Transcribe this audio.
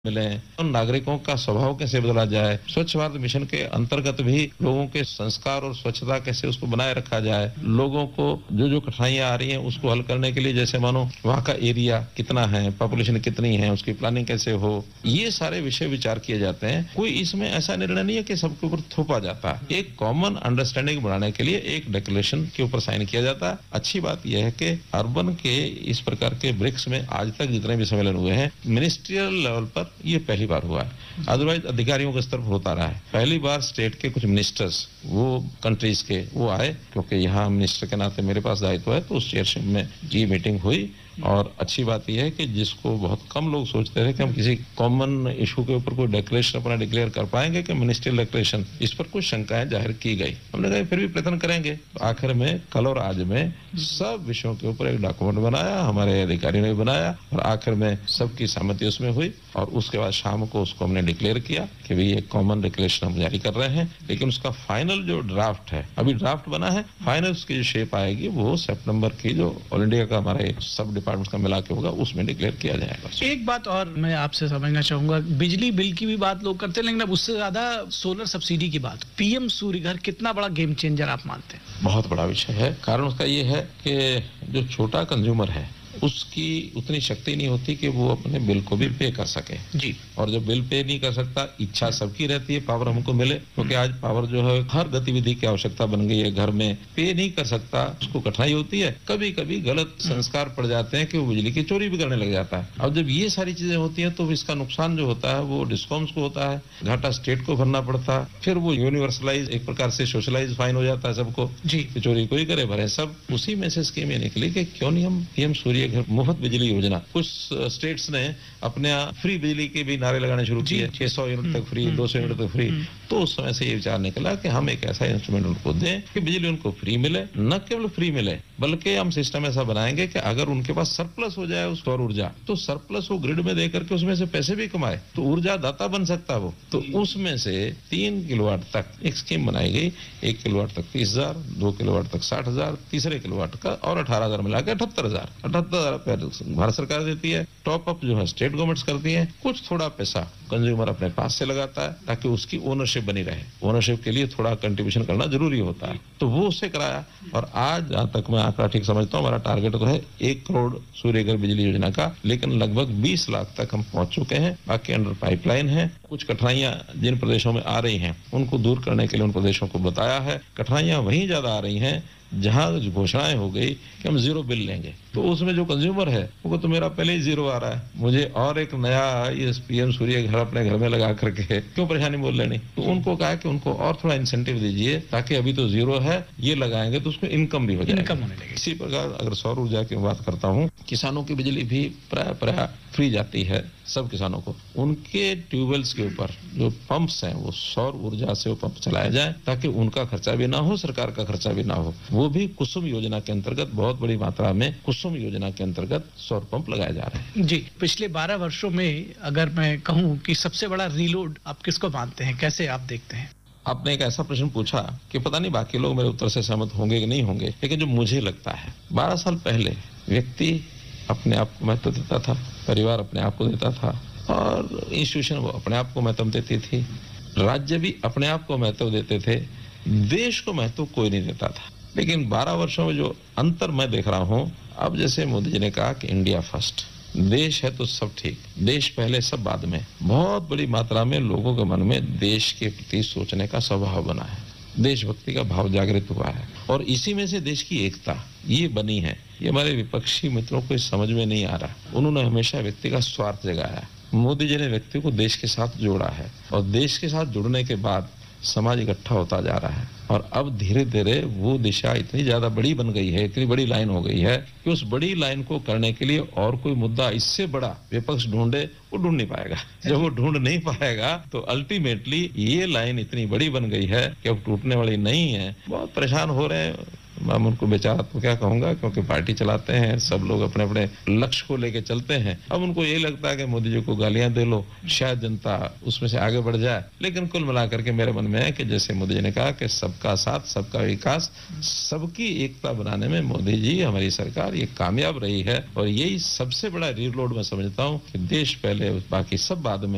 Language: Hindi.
मिले और नागरिकों का स्वभाव कैसे बदला जाए। स्वच्छ भारत मिशन के अंतर्गत भी लोगों के संस्कार और स्वच्छता कैसे उसको बनाए रखा जाए। लोगों को जो जो कठिनाइयां आ रही हैं उसको हल करने के लिए, जैसे मानो वहाँ का एरिया कितना है, पॉपुलेशन कितनी है, उसकी प्लानिंग कैसे हो, ये सारे विषय विचार किए जाते हैं। कोई इसमें ऐसा निर्णय नहीं है कि सबके ऊपर थोपा जाता है। एक कॉमन अंडरस्टैंडिंग बनाने के लिए एक डिक्लेरेशन के ऊपर साइन किया जाता है। अच्छी बात यह है कि अर्बन के इस प्रकार के ब्रिक्स में आज तक जितने भी सम्मेलन हुए हैं, मिनिस्ट्रियल लेवल पर ये पहली बार हुआ है। अदरवाइज अधिकारियों के स्तर पर होता रहा है। पहली बार स्टेट के कुछ मिनिस्टर्स वो कंट्रीज के वो आए, क्योंकि यहाँ मिनिस्टर के नाते मेरे पास दायित्व है, तो उस चेयरशिप में ये मीटिंग हुई। और अच्छी बात यह है कि जिसको बहुत कम लोग सोचते थे कि हम किसी कॉमन इशू के ऊपर कोई डिक्लेरेशन अपना डिक्लेयर कर पाएंगे कि मिनिस्ट्रियल डिक्लेरेशन, इस पर कुछ शंकाएं जाहिर की गई। हमने कहा फिर भी प्रयत्न करेंगे। तो आखिर में कल और आज में सब विषयों के ऊपर एक डॉक्यूमेंट बनाया, हमारे अधिकारियों ने बनाया और आखिर में सबकी सहमति उसमें हुई। और उसके बाद शाम को उसको हमने डिक्लेयर किया कि भाई एक कॉमन डिक्लेरेशन हम जारी कर रहे हैं। लेकिन उसका फाइनल जो ड्राफ्ट है, अभी ड्राफ्ट बना है, फाइनल उसकी जो शेप आएगी वो सितंबर की जो ऑल इंडिया का हमारे सब डिपार्टमेंट का मिला के होगा, उसमें डिक्लेयर किया जाएगा। एक बात और मैं आपसे समझना चाहूंगा, बिजली बिल की भी बात लोग करते हैं, लेकिन अब उससे ज्यादा सोलर सब्सिडी की बात। पीएम सूर्य घर कितना बड़ा गेम चेंजर आप मानते हैं? बहुत बड़ा विषय है। कारण उसका ये है कि जो छोटा कंज्यूमर है उसकी उतनी शक्ति नहीं होती कि वो अपने बिल को भी पे कर सके जी। और जब बिल पे नहीं कर सकता, इच्छा सबकी रहती है पावर हमको मिले, क्योंकि आज पावर जो है हर गतिविधि की आवश्यकता बन गई है। घर में पे नहीं कर सकता, उसको कठिनाई होती है। कभी कभी गलत संस्कार पड़ जाते हैं कि वो बिजली की चोरी भी करने लग जाता है। अब जब ये सारी चीजें होती हैं तो इसका नुकसान जो होता है वो डिस्कॉम्स को होता है, घाटा स्टेट को भरना पड़ता है। फिर वो यूनिवर्सलाइज एक प्रकार से सोशलाइज फाइन हो जाता है सबको जी, चोरी कोई करे भरे सब। उसी में से स्कीम ये निकली कि क्यों नहीं हम पीएम सूर्य घर मुफ्त बिजली योजना, कुछ स्टेट्स ने अपने फ्री बिजली के भी नारे लगाने शुरू किए, 600 यूनिट तक फ्री, 200 यूनिट तक फ्री। तो उस समय से ये विचार निकला कि हम एक ऐसा इंस्ट्रूमेंट उनको दें कि बिजली उनको फ्री मिले। न केवल फ्री मिले बल्कि हम सिस्टम ऐसा बनाएंगे कि अगर उनके पास सरप्लस हो जाए उस सौर ऊर्जा, तो सरप्लस वो ग्रिड में दे करके उसमें से पैसे भी कमाए, तो ऊर्जा दाता बन सकता वो। तो उसमें से 3 किलोवाट तक एक स्कीम बनाई गई। 1 किलोवाट तक 30,000, 2 किलोवाट तक 60,000, तीसरे किलोवाट का और 18,000 मिला के 78,000 भारत सरकार देती है। टॉप अप जो है स्टेट गवर्नमेंट्स करती है। कुछ थोड़ा पैसा कंज्यूमर अपने पास से लगाता है ताकि उसकी ओनरशिप बनी रहे। ओनरशिप के लिए थोड़ा कंट्रीब्यूशन करना जरूरी होता है, तो वो उससे कराया। और आज जहां तक मैं आंकड़ा ठीक समझता हूँ, हमारा टारगेट तो है 1 करोड़ सूर्य घर बिजली योजना का, लेकिन लगभग 20 लाख तक हम पहुंच चुके हैं। बाकी अंडर पाइपलाइन है। कुछ कठिनाइयां जिन प्रदेशों में आ रही हैं उनको दूर करने के लिए उन प्रदेशों को बताया है। कठिनाइयां वहीं ज्यादा आ रही हैं जहां घोषणाएं हो गई कि हम जीरो बिल लेंगे, तो उसमें जो कंज्यूमर है वो तो मेरा पहले ही जीरो आ रहा है, मुझे और एक नया ये पीएम सूर्य घर अपने घर में लगा करके क्यों परेशानी बोल लेनी। तो उनको कहा कि उनको और थोड़ा इंसेंटिव दीजिए ताकि अभी तो जीरो है, ये लगाएंगे तो उसको इनकम भी हो जाएगी, इनकम होने लगेगी। इसी प्रकार अगर सौर ऊर्जा की बात करता हूँ, किसानों की बिजली भी प्राय फ्री जाती है सब किसानों को। उनके ट्यूबवेल्स के ऊपर जो पंप्स हैं वो सौर ऊर्जा से वो पंप चलाया जाए ताकि उनका खर्चा भी ना हो, सरकार का खर्चा भी ना हो। वो भी कुसुम योजना के अंतर्गत बहुत बड़ी मात्रा में कुसुम योजना के अंतर्गत सौर पंप लगाए जा रहे हैं। जी, पिछले 12 वर्षों में अगर मैं कहूँ कि सबसे बड़ा रीलोड आप किसको मानते हैं, कैसे आप देखते हैं? आपने एक ऐसा प्रश्न पूछा कि पता नहीं बाकी लोग मेरे उत्तर से सहमत होंगे कि नहीं होंगे, लेकिन जो मुझे लगता है 12 साल पहले व्यक्ति अपने आप को महत्व देता था, परिवार अपने आप को देता था और इंस्टीट्यूशन वो अपने आप को महत्व देती थी, राज्य भी अपने आप को महत्व देते थे, देश को महत्व कोई नहीं देता था। लेकिन 12 वर्षों में जो अंतर मैं देख रहा हूँ, अब जैसे मोदी जी ने कहा कि इंडिया फर्स्ट, देश है तो सब ठीक, देश पहले सब बाद में, बहुत बड़ी मात्रा में लोगों के मन में देश के प्रति सोचने का स्वभाव बना है, देशभक्ति का भाव जागृत हुआ है और इसी में से देश की एकता ये बनी है। ये हमारे विपक्षी मित्रों को समझ में नहीं आ रहा। उन्होंने हमेशा व्यक्ति का स्वार्थ जगाया। मोदी जी ने व्यक्ति को देश के साथ जोड़ा है और देश के साथ जुड़ने के बाद समाज इकट्ठा होता जा रहा है और अब धीरे धीरे वो दिशा इतनी ज्यादा बड़ी बन गई है, इतनी बड़ी लाइन हो गई है कि उस बड़ी लाइन को करने के लिए और कोई मुद्दा इससे बड़ा विपक्ष ढूंढे वो ढूंढ नहीं पाएगा। जब वो ढूंढ नहीं पाएगा तो अल्टीमेटली ये लाइन इतनी बड़ी बन गई है कि अब टूटने वाली नहीं है। बहुत परेशान हो रहे हैं। मैं उनको बेचारा तो क्या कहूंगा, क्योंकि पार्टी चलाते हैं, सब लोग अपने अपने लक्ष्य को लेके चलते हैं। अब उनको यही लगता है कि मोदी जी को गालियां दे लो, शायद जनता उसमें से आगे बढ़ जाए। लेकिन कुल मिलाकर के मेरे मन में है कि जैसे मोदी जी ने कहा कि सबका साथ, सबका विकास, सबकी एकता बनाने में मोदी जी, हमारी सरकार ये कामयाब रही है और यही सबसे बड़ा रीलोड मैं समझता हूँ कि देश पहले बाकी सब बाद में।